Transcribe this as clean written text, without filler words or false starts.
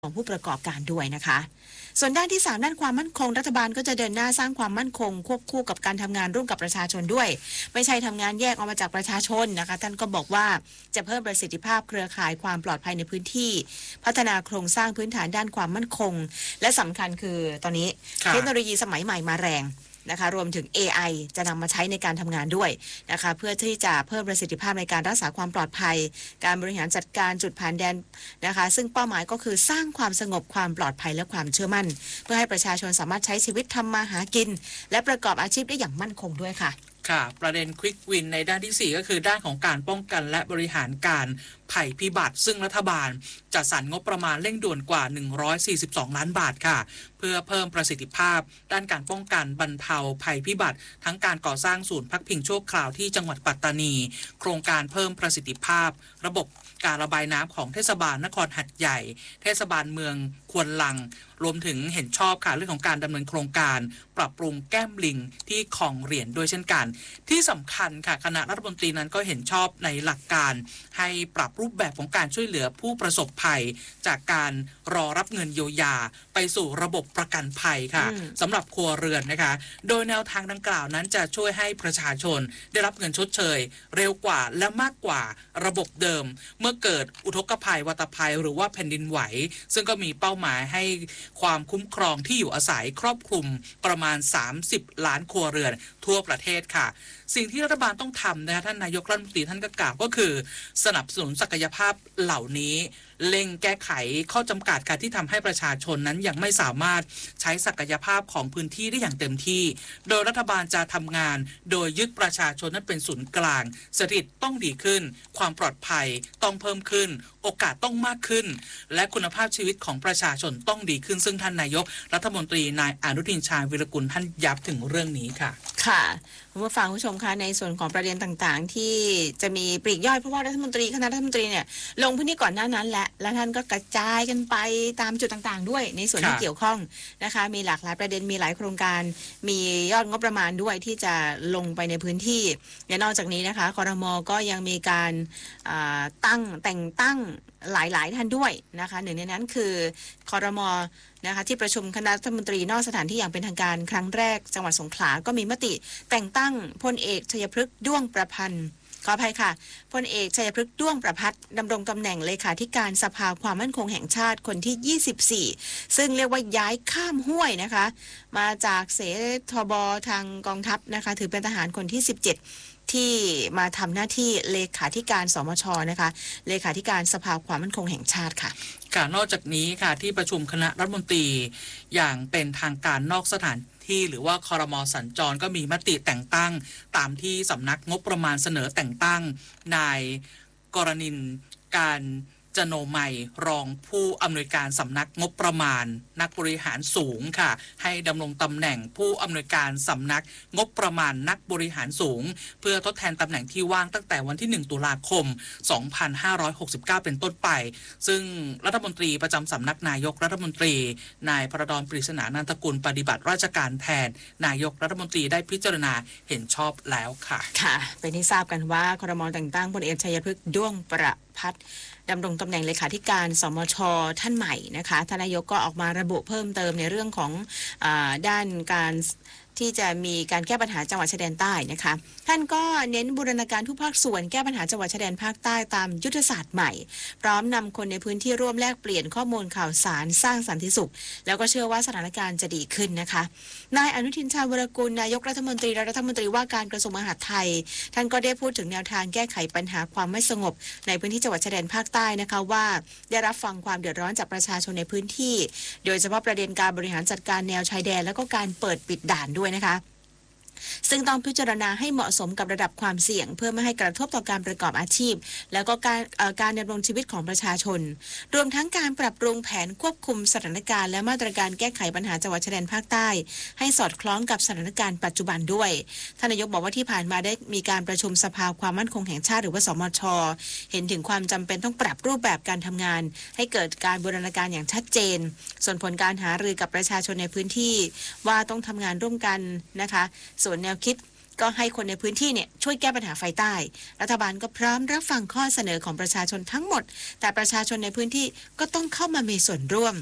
ของผู้ประกอบการด้วยนะคะส่วนด้านที่3ด้านความมั่นคงรัฐบาลก็จะเดินหน้าสร้างความมั่นคงควบคู่กับการทำงานร่วมกับประชาชนด้วยไม่ใช่ทำงานแยกออกมาจากประชาชนนะคะท่านก็บอกว่าจะเพิ่มประสิทธิภาพเครือข่ายความปลอดภัยในพื้นที่พัฒนาโครงสร้างพื้นฐานด้านความมั่นคงและสำคัญคือตอนนี้เทคโนโลยีสมัยใหม่มาแรงนะคะรวมถึง AI จะนำมาใช้ในการทำงานด้วยนะคะเพื่อที่จะเพิ่มประสิทธิภาพในการรักษาความปลอดภัยการบริหารจัดการจุดผ่านแดนนะคะซึ่งเป้าหมายก็คือสร้างความสงบความปลอดภัยและความเชื่อมั่นเพื่อให้ประชาชนสามารถใช้ชีวิตทำมาหากินและประกอบอาชีพได้อย่างมั่นคงด้วยค่ะค่ะประเด็นควิกวินในด้านที่4ก็คือด้านของการป้องกันและบริหารการภัยพิบัติซึ่งรัฐบาลจัดสรรงบประมาณเร่งด่วนกว่า142ล้านบาทค่ะเพื่อเพิ่มประสิทธิภาพด้านการป้องกันบรรเทาภัยพิบัติทั้งการก่อสร้างศูนย์พักพิงชั่วคราวที่จังหวัดปัตตานีโครงการเพิ่มประสิทธิภาพระบบการระบายน้ำของเทศบาลนครหัดใหญ่เทศบาลเมืองควนลังรวมถึงเห็นชอบค่ะเรื่องของการดำเนินโครงการปรับปรุงแก้มลิงที่คลองเหรียญด้วยเช่นกันที่สำคัญค่ะคณะรัฐมนตรีนั้นก็เห็นชอบในหลักการให้ปรับรูปแบบของการช่วยเหลือผู้ประสบภัยจากการรอรับเงินเยียวยาไปสู่ระบบประกันภัยค่ะสำหรับครัวเรือนนะคะโดยแนวทางดังกล่าวนั้นจะช่วยให้ประชาชนได้รับเงินชดเชยเร็วกว่าและมากกว่าระบบเดิมเมื่อเกิดอุทกภัยวัตภัยหรือว่าแผ่นดินไหวซึ่งก็มีเป้าหมายให้ความคุ้มครองที่อยู่อาศัยครอบคลุมประมาณ30ล้านครัวเรือนทั่วประเทศค่ะสิ่งที่รัฐบาลต้องทำนะคะท่านนายกรัฐมนตรีท่านก็กล่าวก็คือสนับสนุนศักยภาพเหล่านี้เร่งแก้ไขข้อจำกัดการที่ทำให้ประชาชนนั้นยังไม่สามารถใช้ศักยภาพของพื้นที่ได้อย่างเต็มที่โดยรัฐบาลจะทำงานโดยยึดประชาชนนั้นเป็นศูนย์กลางเศรษฐกิจต้องดีขึ้นความปลอดภัยต้องเพิ่มขึ้นโอกาสต้องมากขึ้นและคุณภาพชีวิตของประชาชนต้องดีขึ้นซึ่งท่านนายกรัฐมนตรีนายอนุทินชาญวิรกุลท่านย้ำถึงเรื่องนี้ค่ะค่ะคุณผู้ฟังผู้ชมคะในส่วนของประเด็นต่างๆที่จะมีปลีกย่อยเพราะว่ารัฐมนตรีคณะรัฐมนตรีเนี่ยลงพื้นที่ก่อนหน้านั้นและท่านก็กระจายกันไปตามจุดต่างๆด้วยในส่วนที่เกี่ยวข้องนะคะมีหลากหลายประเด็นมีหลายโครงการมียอดงบประมาณด้วยที่จะลงไปในพื้นที่และนอกจากนี้นะคะครม.ก็ยังมีการแต่งตั้งหลายๆท่านด้วยนะคะหนึ่งในนั้นคือครม.นะคะที่ประชุมคณะรัฐมนตรีนอกสถานที่อย่างเป็นทางการครั้งแรกจังหวัดสงขลาก็มีมติแต่งตั้งพลเอกชัยพฤกษ์ด้วงประพันธ์ขออภัยค่ะพลเอกชัยพฤกษ์ด้วงประพัฒน์ดำรงตำแหน่งเลขาธิการสภาความมั่นคงแห่งชาติคนที่24ซึ่งเรียกว่าย้ายข้ามห้วยนะคะมาจากเสทบทางกองทัพนะคะถือเป็นทหารคนที่17ที่มาทำหน้าที่เลขาธิการสมชนะคะเลขาธิการสภาความมั่นคงแห่งชาติค่ะค่ะนอกจากนี้ค่ะที่ประชุมคณะรัฐมนตรีอย่างเป็นทางการนอกสถานที่หรือว่าครม.สัญจรก็มีมติแต่งตั้งตามที่สำนักงบประมาณเสนอแต่งตั้งนายกรณินทร์การจโนมัยรองผู้อำนวยการสำนักงบประมาณนักบริหารสูงค่ะให้ดำรงตำแหน่งผู้อำนวยการสำนักงบประมาณนักบริหารสูงเพื่อทดแทนตำแหน่งที่ว่างตั้งแต่วันที่1ตุลาคม2569เป็นต้นไปซึ่งรัฐมนตรีประจำสำนักนายกรัฐมนตรีนายพระดอนปริศนานันทกุลปฏิบัติราชการแทนนายกรัฐมนตรีได้พิจารณาเห็นชอบแล้วค่ะค่ะเป็นที่ทราบกันว่าครม.แต่งตั้งพลเอกชัยพฤกษ์ด้วงประพัฒน์ดำรงตำแหน่งเลขาธิการสมช.ท่านใหม่นะคะทานนายกก็ออกมาระบุเพิ่มเติมในเรื่องของด้านการที่จะมีการแก้ปัญหาจังหวัดชายแดนใต้นะคะท่านก็เน้นบูรณาการทุกภาคส่วนแก้ปัญหาจังหวัดชายแดนภาคใต้ตามยุทธศาสตร์ใหม่พร้อมนำคนในพื้นที่ร่วมแลกเปลี่ยนข้อมูลข่าวสารสร้างสันติสุขแล้วก็เชื่อว่าสถานการณ์จะดีขึ้นนะคะนายอนุทินชาญวิรกูลนายกรัฐมนตรีและรัฐมนตรีว่าการกระทรวงมหาดไทยท่านก็ได้พูดถึงแนวทางแก้ไขปัญหาความไม่สงบในพื้นที่จังหวัดชายแดนภาคใต้นะคะว่าได้รับฟังความเดือดร้อนจากประชาชนในพื้นที่โดยเฉพาะประเด็นการบริหารจัดการแนวชายแดนแล้วก็การเปิดปิดด่านด้วยนะคะซึ่งต้องพิจารณาให้เหมาะสมกับระดับความเสี่ยงเพื่อไม่ให้กระทบต่อการประกอบอาชีพแล้วก็การดำรงชีวิตของประชาชนรวมทั้งการปรับปรุงแผนควบคุมสถานการณ์และมาตรการแก้ไขปัญหาจังหวัดชายแดนภาคใต้ให้สอดคล้องกับสถานการณ์ปัจจุบันด้วยท่านนายกบอกว่าที่ผ่านมาได้มีการประชุมสภาความมั่นคงแห่งชาติหรือว่าสมช.เห็นถึงความจำเป็นต้องปรับรูปแบบการทำงานให้เกิดการบูรณาการอย่างชัดเจนส่วนผลการหารือกับประชาชนในพื้นที่ว่าต้องทำงานร่วมกันนะคะส่วนแนวคิดก็ให้คนในพื้นที่เนี่ยช่วยแก้ปัญหาไฟใต้รัฐบาลก็พร้อมรับฟังข้อเสนอของประชาชนทั้งหมดแต่ประชาชนในพื้นที่ก็ต้องเข้ามามีส่วนร่วม